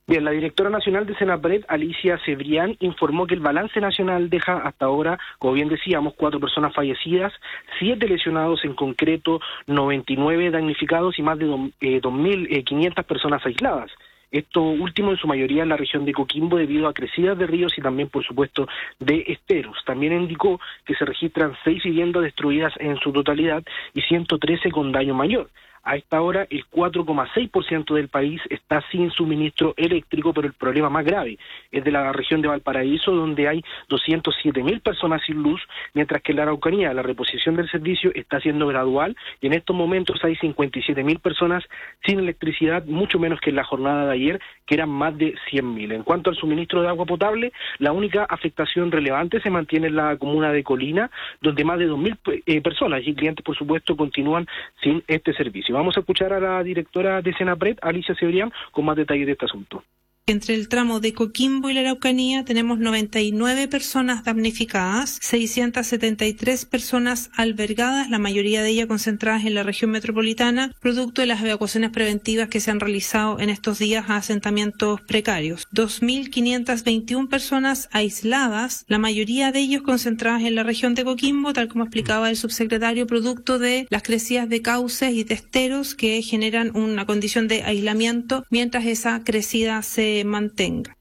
Bien, la directora nacional de Senapred, Alicia Cebrián, informó que el balance nacional deja hasta ahora, como bien decíamos, 4 personas fallecidas, 7 lesionados en concreto, 99 damnificados y más de 2.500 personas aisladas. Esto último en su mayoría en la región de Coquimbo debido a crecidas de ríos y también, por supuesto, de esteros. También indicó que se registran 6 viviendas destruidas en su totalidad y 113 con daño mayor. A esta hora, el 4,6% del país está sin suministro eléctrico, pero el problema más grave es de la región de Valparaíso, donde hay 207.000 personas sin luz, mientras que en la Araucanía la reposición del servicio está siendo gradual y en estos momentos hay 57.000 personas sin electricidad, mucho menos que en la jornada de ayer, que eran más de 100.000. En cuanto al suministro de agua potable, la única afectación relevante se mantiene en la comuna de Colina, donde más de 2.000 personas y clientes, por supuesto, continúan sin este servicio. Vamos a escuchar a la directora de Senapred, Alicia Cebrián, con más detalles de este asunto. Entre el tramo de Coquimbo y la Araucanía tenemos 99 personas damnificadas, 673 personas albergadas, la mayoría de ellas concentradas en la región metropolitana, producto de las evacuaciones preventivas que se han realizado en estos días a asentamientos precarios. 2.521 personas aisladas, la mayoría de ellos concentradas en la región de Coquimbo, tal como explicaba el subsecretario, producto de las crecidas de cauces y de esteros que generan una condición de aislamiento mientras esa crecida se mantenga.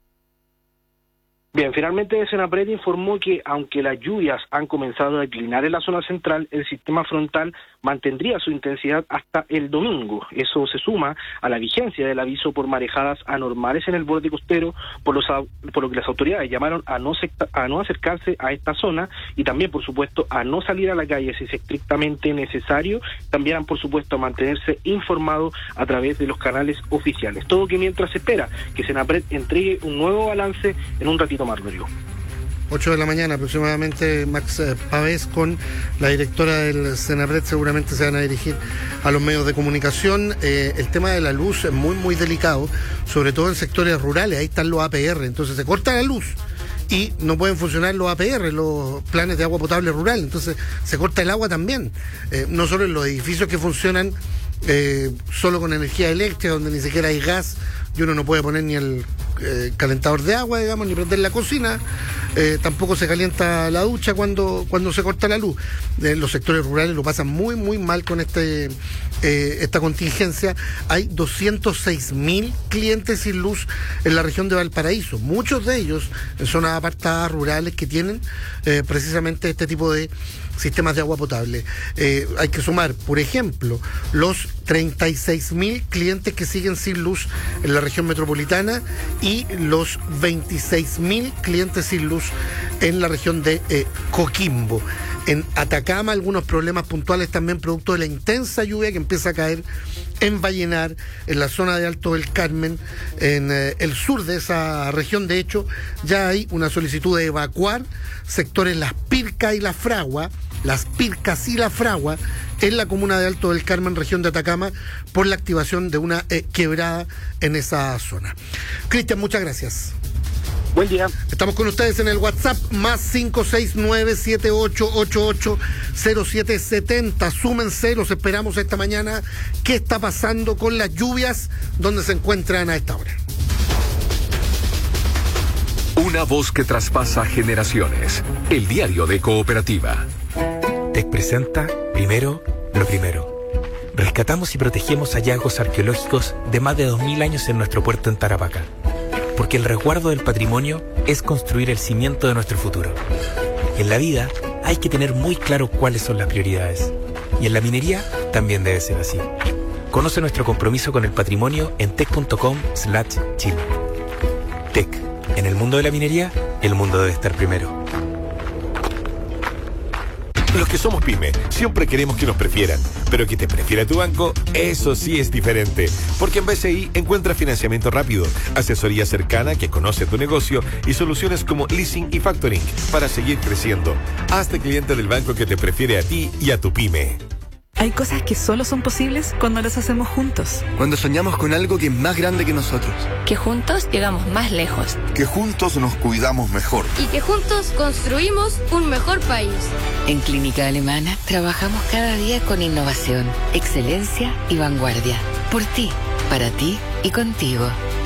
Bien, finalmente Senapred informó que aunque las lluvias han comenzado a declinar en la zona central, el sistema frontal mantendría su intensidad hasta el domingo. Eso se suma a la vigencia del aviso por marejadas anormales en el borde costero, por lo que las autoridades llamaron a no acercarse a esta zona y también, por supuesto, a no salir a la calle si es estrictamente necesario. También, por supuesto, a mantenerse informado a través de los canales oficiales. Todo que mientras se espera que Senapred entregue un nuevo balance en un ratito más, Rodrigo. 8 de la mañana aproximadamente, Max Pavés con la directora del Senapred seguramente se van a dirigir a los medios de comunicación. El tema de la luz es muy, muy delicado, sobre todo en sectores rurales, ahí están los APR, entonces se corta la luz y no pueden funcionar los APR, los planes de agua potable rural, entonces se corta el agua también, no solo en los edificios que funcionan solo con energía eléctrica, donde ni siquiera hay gas y uno no puede poner ni el calentador de agua, digamos, ni prender la cocina, tampoco se calienta la ducha cuando se corta la luz. Los sectores rurales lo pasan muy, muy mal con esta contingencia. Hay 206.000 clientes sin luz en la región de Valparaíso, muchos de ellos en zonas apartadas rurales que tienen precisamente este tipo de sistemas de agua potable. Hay que sumar, por ejemplo, los 36.000 clientes que siguen sin luz en la región metropolitana y los 26.000 clientes sin luz en la región de Coquimbo. En Atacama, algunos problemas puntuales también producto de la intensa lluvia que empieza a caer en Vallenar, en la zona de Alto del Carmen, en el sur de esa región. De hecho, ya hay una solicitud de evacuar sectores Las Pircas y La Fragua, Las Pircas y La Fragua, en la comuna de Alto del Carmen, región de Atacama, por la activación de una quebrada en esa zona. Cristian, muchas gracias. Buen día. Estamos con ustedes en el WhatsApp más 569-7888-0770. Súmense, los esperamos esta mañana. ¿Qué está pasando con las lluvias? ¿Dónde se encuentran a esta hora? Una voz que traspasa generaciones. El diario de Cooperativa. TEC presenta Primero lo Primero. Rescatamos y protegemos hallazgos arqueológicos de más de 2000 años en nuestro puerto en Tarapacá. Porque el resguardo del patrimonio es construir el cimiento de nuestro futuro. En la vida hay que tener muy claro cuáles son las prioridades. Y en la minería también debe ser así. Conoce nuestro compromiso con el patrimonio en tec.com/Chile. TEC. En el mundo de la minería, el mundo debe estar primero. Los que somos pyme siempre queremos que nos prefieran, pero que te prefiera tu banco, eso sí es diferente. Porque en BCI encuentras financiamiento rápido, asesoría cercana que conoce tu negocio y soluciones como leasing y factoring para seguir creciendo. Hazte cliente del banco que te prefiere a ti y a tu pyme. Hay cosas que solo son posibles cuando las hacemos juntos. Cuando soñamos con algo que es más grande que nosotros. Que juntos llegamos más lejos. Que juntos nos cuidamos mejor. Y que juntos construimos un mejor país. En Clínica Alemana trabajamos cada día con innovación, excelencia y vanguardia. Por ti, para ti y contigo.